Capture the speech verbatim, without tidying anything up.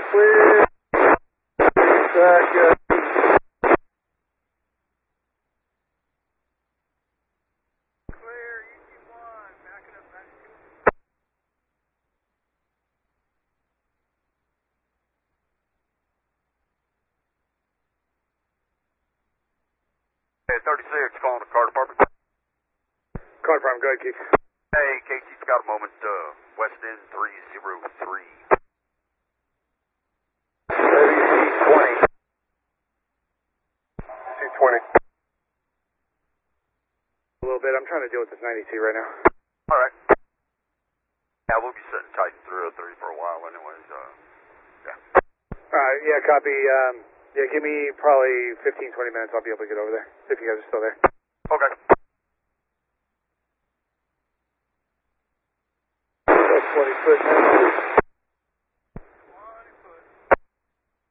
Clear. Back, uh, thirty-six, calling the car department. car department, go ahead, Keith. Hey, Casey's got a moment, uh, West End three zero three. twenty. C twenty. A little bit, I'm trying to deal with this ninety-two right now. Alright. Yeah, we'll be sitting tight in three oh three for a while anyways, uh, yeah. Alright, yeah, copy, um, yeah, give me probably fifteen, twenty minutes, I'll be able to get over there, if you guys are still there. Okay.